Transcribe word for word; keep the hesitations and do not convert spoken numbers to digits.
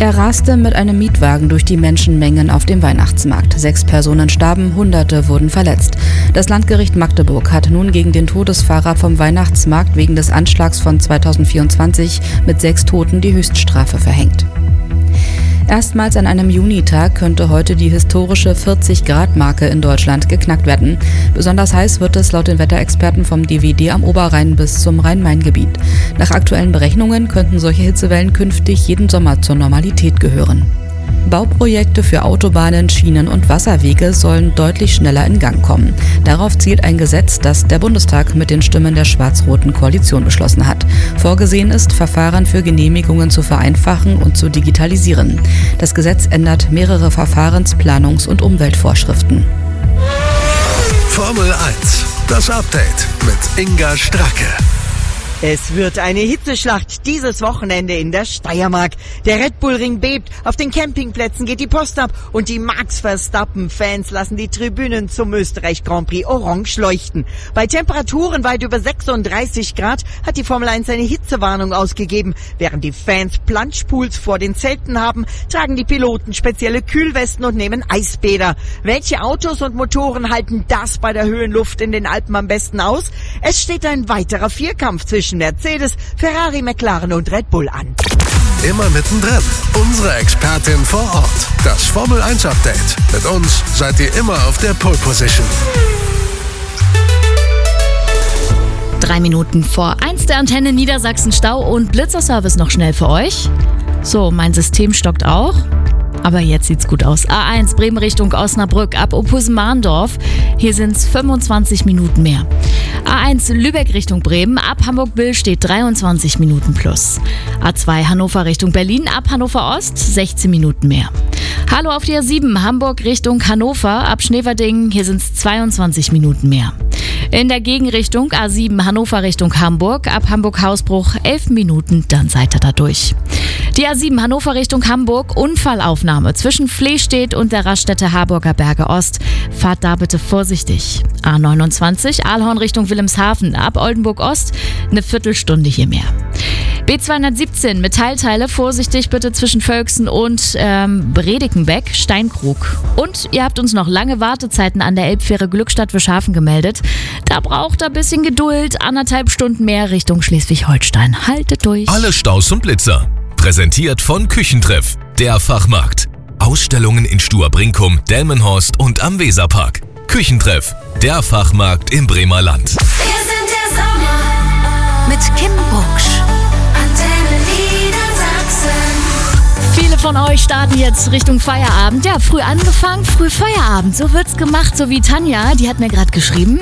Er raste mit einem Mietwagen durch die Menschenmengen auf dem Weihnachtsmarkt. Sechs Personen starben, Hunderte wurden verletzt. Das Landgericht Magdeburg hat nun gegen den Todesfahrer vom Weihnachtsmarkt wegen des Anschlags von zweitausendvierundzwanzig mit sechs Toten die Höchststrafe verhängt. Erstmals an einem Junitag könnte heute die historische vierzig-Grad-Marke in Deutschland geknackt werden. Besonders heiß wird es laut den Wetterexperten vom D W D am Oberrhein bis zum Rhein-Main-Gebiet. Nach aktuellen Berechnungen könnten solche Hitzewellen künftig jeden Sommer zur Normalität gehören. Bauprojekte für Autobahnen, Schienen und Wasserwege sollen deutlich schneller in Gang kommen. Darauf zielt ein Gesetz, das der Bundestag mit den Stimmen der schwarz-roten Koalition beschlossen hat. Vorgesehen ist, Verfahren für Genehmigungen zu vereinfachen und zu digitalisieren. Das Gesetz ändert mehrere Verfahrens-, Planungs- und Umweltvorschriften. Formel eins, das Update mit Inga Stracke. Es wird eine Hitzeschlacht dieses Wochenende in der Steiermark. Der Red Bull Ring bebt, auf den Campingplätzen geht die Post ab und die Max Verstappen-Fans lassen die Tribünen zum Österreich Grand Prix orange leuchten. Bei Temperaturen weit über sechsunddreißig Grad hat die Formel eins eine Hitzewarnung ausgegeben. Während die Fans Planschpools vor den Zelten haben, tragen die Piloten spezielle Kühlwesten und nehmen Eisbäder. Welche Autos und Motoren halten das bei der Höhenluft in den Alpen am besten aus? Es steht ein weiterer Vierkampf zwischen Mercedes, Ferrari, McLaren und Red Bull an. Immer mittendrin, unsere Expertin vor Ort. Das Formel eins Update. Mit uns seid ihr immer auf der Pole Position. Drei Minuten vor eins der Antenne Niedersachsen Stau und Blitzerservice noch schnell für euch. So, mein System stockt auch. Aber jetzt sieht's gut aus. A eins Bremen Richtung Osnabrück ab Ophusen-Mahndorf. Hier sind's fünfundzwanzig Minuten mehr. A eins Lübeck Richtung Bremen ab Hamburg-Bill steht dreiundzwanzig Minuten plus. A zwei Hannover Richtung Berlin ab Hannover Ost sechzehn Minuten mehr. Hallo auf die A sieben Hamburg Richtung Hannover ab Schneverdingen. Hier sind's zweiundzwanzig Minuten mehr. In der Gegenrichtung A sieben Hannover Richtung Hamburg ab Hamburg-Hausbruch elf Minuten, dann seid ihr da durch. Die A sieben Hannover Richtung Hamburg, Unfallaufnahme zwischen Flehstedt und der Raststätte Harburger Berge Ost. Fahrt da bitte vorsichtig. A neunundzwanzig Aalhorn Richtung Wilhelmshaven ab Oldenburg Ost, eine Viertelstunde hier mehr. B zweihundertsiebzehn Metallteile, vorsichtig bitte zwischen Völksen und ähm, Bredekenbeck, Steinkrug. Und ihr habt uns noch lange Wartezeiten an der Elbfähre Glückstadt-Wischhafen gemeldet. Da braucht ihr ein bisschen Geduld, anderthalb Stunden mehr Richtung Schleswig-Holstein. Haltet durch. Alle Staus und Blitzer. Präsentiert von Küchentreff, der Fachmarkt. Ausstellungen in Stuhr-Brinkum, Delmenhorst und am Weserpark. Küchentreff, der Fachmarkt im Bremer Land. Wir sind der Sommer mit Kim Bucksch. Antenne Niedersachsen. Viele von euch starten jetzt Richtung Feierabend. Ja, früh angefangen, früh Feierabend. So wird's gemacht, so wie Tanja, die hat mir gerade geschrieben.